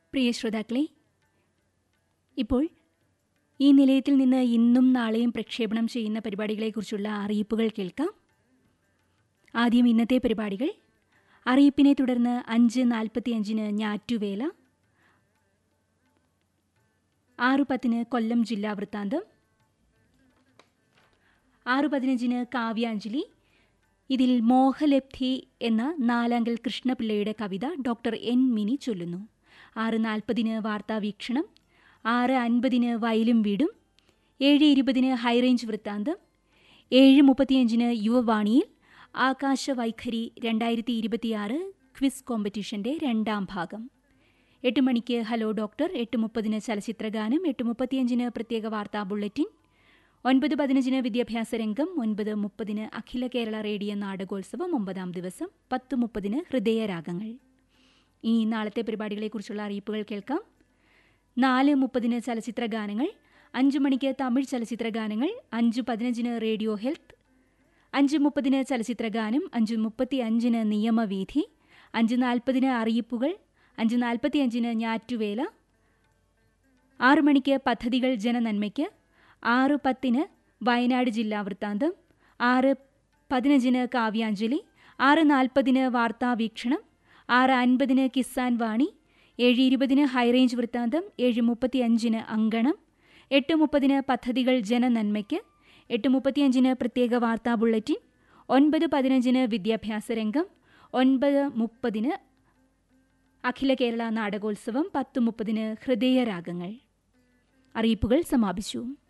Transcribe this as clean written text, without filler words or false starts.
പ്രിയ ശ്രോതാക്കളെ, ഇപ്പോൾ ഈ നിലയത്തിൽ നിന്ന് ഇന്നും നാളെയും പ്രക്ഷേപണം ചെയ്യുന്ന പരിപാടികളെക്കുറിച്ചുള്ള അറിയിപ്പുകൾ കേൾക്കാം. ആദ്യം ഇന്നത്തെ പരിപാടികൾ. അറിയിപ്പിനെ തുടർന്ന് 5:45 ഞാറ്റുവേല, 6:10 കൊല്ലം ജില്ലാ വൃത്താന്തം, 6:15 കാവ്യാഞ്ജലി. ഇതിൽ മോഹലബ്ധി എന്ന നാലാങ്കൽ കൃഷ്ണപിള്ളയുടെ കവിത ഡോക്ടർ എൻ മിനി ചൊല്ലുന്നു. 6:40 വാർത്താവീക്ഷണം, 6:50 വയലും വീടും, 7:20 ഹൈറേഞ്ച് വൃത്താന്തം, 7:35 യുവവാണിയിൽ ആകാശവൈഖരി 2026 ക്വിസ് കോമ്പറ്റീഷന്റെ 2ാം ഭാഗം. 8 മണിക്ക് ഹലോ ഡോക്ടർ, 8:30 ചലച്ചിത്രഗാനം, 8:35 പ്രത്യേക വാർത്താ ബുള്ളറ്റിൻ, 9:15 വിദ്യാഭ്യാസ രംഗം, 9:30 അഖില കേരള റേഡിയോ നാടകോത്സവം 9ാം ദിവസം, 10:30 ഹൃദയരാഗങ്ങൾ. ഇനി നാളത്തെ പരിപാടികളെക്കുറിച്ചുള്ള അറിയിപ്പുകൾ കേൾക്കാം. 4:30 ചലച്ചിത്രഗാനങ്ങൾ, 5 മണിക്ക് തമിഴ് ചലച്ചിത്രഗാനങ്ങൾ, 5:15 റേഡിയോ ഹെൽത്ത്, 5:30 ചലച്ചിത്രഗാനം, 5:35 നിയമവീഥി, 5:40 അറിയിപ്പുകൾ, 5:45 ഞാറ്റുവേല, 6 മണിക്ക് പദ്ധതികൾ ജനനന്മയ്ക്ക്, 6:10 വയനാട് ജില്ലാ വൃത്താന്തം, 6:15 കാവ്യാഞ്ജലി, 6:40 വാർത്താവീക്ഷണം, 6:50 കിസാൻ വാണി, 7:20 ഹൈറേഞ്ച് വൃത്താന്തം, 7:35 അങ്കണം, 8:30 പദ്ധതികൾ ജനനന്മയ്ക്ക്, 8:35 പ്രത്യേക വാർത്താ ബുള്ളറ്റിൻ, 9:15 വിദ്യാഭ്യാസ രംഗം, 9:30 അഖില കേരള നാടകോത്സവം, 10:30 ഹൃദയരാഗങ്ങൾ. അറിയിപ്പുകൾ സമാപിച്ചു.